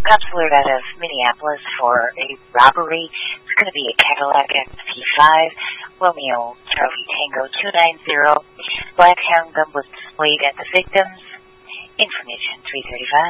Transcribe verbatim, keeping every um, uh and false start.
Cops alert out of Minneapolis for a robbery. It's going to be a Cadillac X T five, Romeo Charlie Tango two nine zero. Black Hound gun was displayed at the victim's. Information three thirty-five.